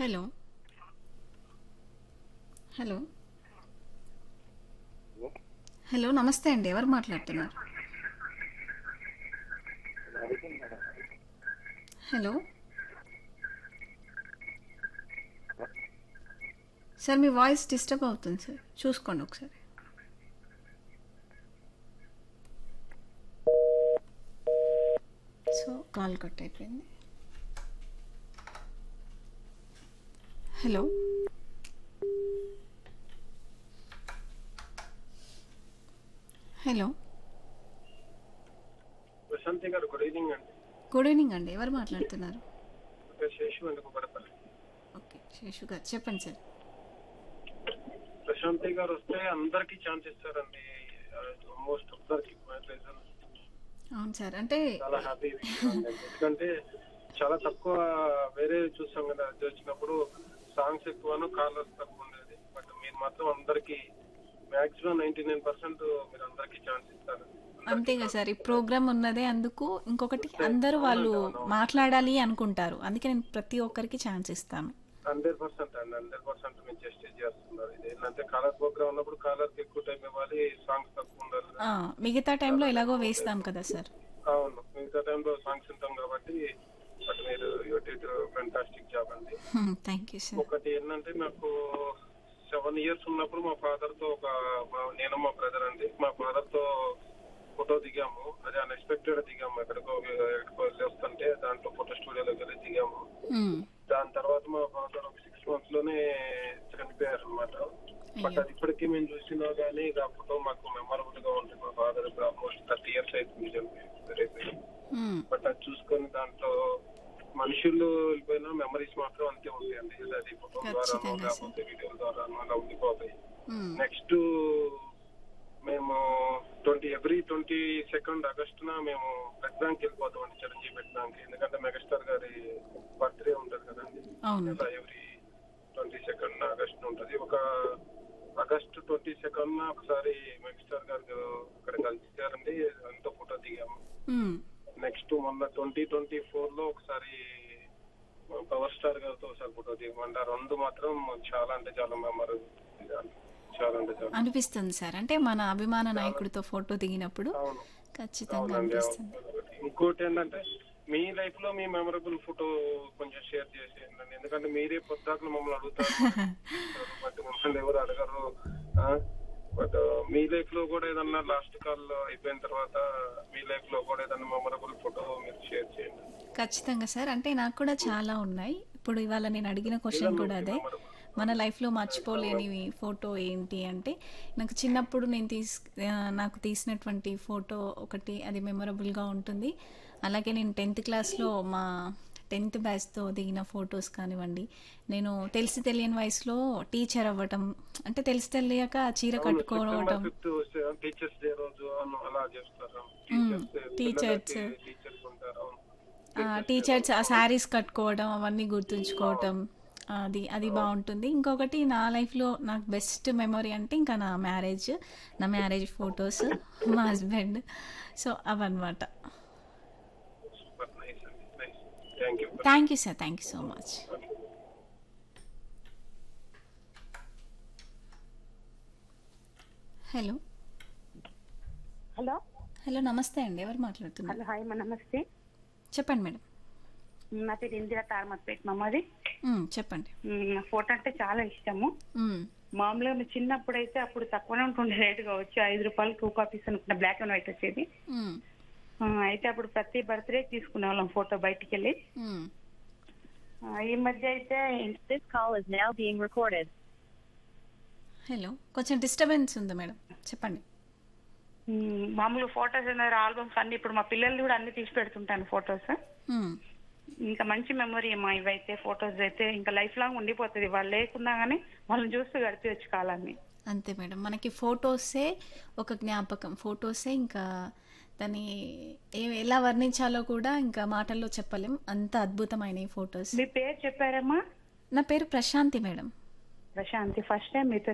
Hello. Hello. Hello. నమస్తే అండి. ఎవరు మాట్లాడుతున్నారు? హలో. సార్ మీ వాయిస్ డిస్టర్బ్ అవుతుంది సార్. చూసుకోండి ఒకసారి. సో కాల్ కట్ అయిపోయింది. హలో. హలో. ప్రశాంతి గారు గుడ్ ఈవినింగ్ అండి. గుడ్ ఈవినింగ్ అండి. ఎవరు మాట్లాడుతున్నారు? శేషు అండి కుబడపల్లి. ఓకే శేషు గారు చెప్పండి సార్. ప్రశాంతి గారు వస్తే అందరికి ఛాన్స్ ఇస్తారండి. ఆల్మోస్ట్ అందరికి. అవును సార్. అంటే చాలా హ్యాపీ ఎందుకంటే చాలా తక్కువ వేరే చూస్తాం కదా, అది వచ్చినప్పుడు సాంగ్స్ ఎక్కువను కాలర్స్ తక్కువ ఉండేది. బట్ మీరు మాత్రం అందరికి మాక్సిమం 99% మీరు అందరికి ఛాన్స్ ఇస్తారు. అంతే కదా సార్. ఈ ప్రోగ్రామ్ ఉన్నదే అందుకు. ఇంకొకటి అందరూ వాళ్ళు మాట్లాడాలి అనుకుంటారు. అందుకే నేను ప్రతి ఒక్కరికి ఛాన్స్ ఇస్తాను. 100% అండి, 100% మీరు జస్టిస్ చేస్తున్నారు. ఇది ఏంటంటే కాలర్ ప్రోగ్రామ్ ఉన్నప్పుడు కాలర్ కి ఎక్కువ టైం ఇవ్వాలి, సాంగ్స్ తక్కువ ఉండాలి. మిగతా టైంలో ఎలాగో వేస్తాం కదా సార్. అవును, మిగతా టైంలో సాంగ్స్ ఉంటాం కాబట్టి. బట్ మీరు ఫెంటాస్టిక్ జాబ్ అండి. Thank you sir. ఒకటి ఏంటంటే నాకు 7 years ఉన్నప్పుడు మా ఫాదర్ తో నేను మా బ్రదర్ అండి, మా ఫాదర్ తో ఫోటో దిగాము. అది అన్ఎక్స్పెక్టెడ్ దిగాము. ఎక్కడికో వెళ్ళి వస్తుంటే దాంట్లో ఫోటో స్టూడియోలోకి వెళ్ళి దిగాము. దాని తర్వాత మా ఫాదర్ ఒక 6 months లోనే చనిపోయారు అనమాట. బట్ అది ఇప్పటికీ మేము చూసినా గానీ ఆ ఫోటో మాకు మెమరబుల్ గా ఉంటుంది. మా ఫాదర్ ఆల్మోస్ట్ 30 years అవుతుంది చనిపోయి. బట్ అది చూసుకొని దాంట్లో మనుషులు వెళ్ళిపోయినా మెమరీస్ మాత్రం అంతే ఉంటాయండి. అది ఫోటో ద్వారా లేకపోతే వీడియోల ద్వారా అలా ఉండిపోతాయి. నెక్స్ట్ మేము ఎవ్రీ 22nd August మేము బ్లడ్ బ్యాంక్ వెళ్ళిపోతాం అండి, చిరంజీవి బ్లడ్ బ్యాంక్. ఎందుకంటే మెగాస్టార్ గారి బర్త్డే ఉంటుంది కదండి. ఎవ్రీ 22nd August ఉంటుంది. ఒక August 22nd ఒకసారి మెగాస్టార్ గారు అక్కడ కలిసారండి, అంతా ఫోటో దిగాము. నెక్స్ట్ మొన్న 2024 లో ఒకసారి పవర్ స్టార్ గారితో ఒకసారి ఫోటో దిగమంటే ఆ రెండు మాత్రం చాలా అంటే చాలా మెమరబుల్. చాలా అంటే చాలా అనిపిస్తుంది సార్. అంటే మన అభిమాన నాయకుడితో ఫోటో దిగినప్పుడు ఖచ్చితంగా అనిపిస్తుంది. ఇంకోటి ఏంటంటే మీ లైఫ్ లో మీ మెమరబుల్ ఫోటో కొంచెం షేర్ చేసేయండి. ఎందుకంటే మీరే పొద్దాక మమ్మల్ని అడుగుతారు, బట్ మమ్మల్ని ఎవరు అడగరు. బట్ మీ లైఫ్ లో కూడా ఏదన్నా లాస్ట్ కాల్ అయిపోయిన తర్వాత మీ లైఫ్ లో కూడా ఏదన్నా మెమరబుల్ ఫోటో మీరు షేర్ చేయండి. ఖచ్చితంగా సార్. అంటే నాకు కూడా చాలా ఉన్నాయి. ఇప్పుడు ఇవాళ నేను అడిగిన క్వశ్చన్ కూడా అదే. మన లైఫ్లో మర్చిపోలేని ఫోటో ఏంటి అంటే నాకు చిన్నప్పుడు నాకు తీసినటువంటి ఫోటో ఒకటి, అది మెమొరబుల్గా ఉంటుంది. అలాగే నేను 10th క్లాస్లో మా 10th బ్యాచ్తో దిగిన ఫొటోస్ కానివ్వండి. నేను తెలిసి తెలియని వయసులో టీచర్ అవ్వటం, అంటే తెలిసి తెలియక చీర కట్టుకోవటం, టీచర్స్ ఆ శారీస్ కట్టుకోవడం, అవన్నీ గుర్తుంచుకోవటం, అది బాగుంటుంది. ఇంకొకటి నా లైఫ్లో నాకు బెస్ట్ మెమొరీ అంటే ఇంకా నా మ్యారేజ్ ఫొటోస్, మా husband. So అవన్నమాట. Thank you sir. Thank you so much. Hello. Hello. Hello. నమస్తే అండి. ఎవరు మాట్లాడుతున్నారు? హలో. హాయ్ మా నమస్తే. చెప్పండి మేడం. నా పేరు ఇందిరా, తారమత్పేట మాది. చెప్పండి. ఫోటో అంటే చాలా ఇష్టము. మామూలుగా చిన్నప్పుడు అయితే అప్పుడు తక్కువనే ఉంటుండే రేటు కావచ్చు. 5 రూపాయలు 2 కాపీస్ అనుకున్న, బ్లాక్ అండ్ వైట్ వచ్చేది. అయితే అప్పుడు ప్రతి బర్త్డే తీసుకునే వాళ్ళం ఫోటో బయటికి వెళ్ళి. ఈ మధ్య అయితే హలో, కొంచెం డిస్టర్బెన్స్ ఉంది మేడం, చెప్పండి. మామూలు ఫొటోస్ ఆల్బమ్స్ అన్ని ఇప్పుడు మా పిల్లల్ని కూడా అన్ని తీసి పెడుతుంటాను ఫొటోస్. ఇంకా మంచి మెమొరీ అమ్మా ఇవైతే. ఫొటోస్ అయితే ఇంకా లైఫ్ లాంగ్ ఉండిపోతుంది. వాళ్ళు లేకున్నా కానీ వాళ్ళని చూస్తూ గడిపేయచ్చు కాలాన్ని. అంతే మేడం. మనకి ఫొటోసే ఒక జ్ఞాపకం. ఫొటోసే ఇంకా దాన్ని ఎలా వర్ణించాలో కూడా ఇంకా మాటల్లో చెప్పలేం, అంత అద్భుతమైన ఈ ఫొటోస్. మీ పేరు చెప్పారమ్మా? నా పేరు Prashanti madam. Prashanti. First time మీతో